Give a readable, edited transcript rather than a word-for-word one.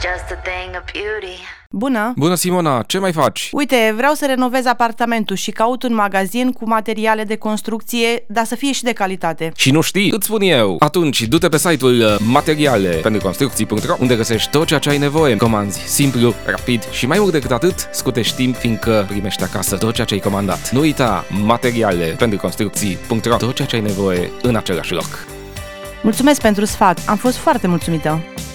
just a thing of beauty. Bună! Bună, Simona! Ce mai faci? Uite, vreau să renovez apartamentul și caut un magazin cu materiale de construcție, dar să fie și de calitate. Și nu știi? Îți spun eu! Atunci, du-te pe site-ul materialependuconstrucții.ro, unde găsești tot ceea ce ai nevoie. Comanzi simplu, rapid și mai mult decât atât, scutești timp, fiindcă primești acasă tot ceea ce ai comandat. Nu uita, materialependuconstrucții.ro, tot ceea ce ai nevoie în același loc. Mulțumesc pentru sfat, am fost foarte mulțumită!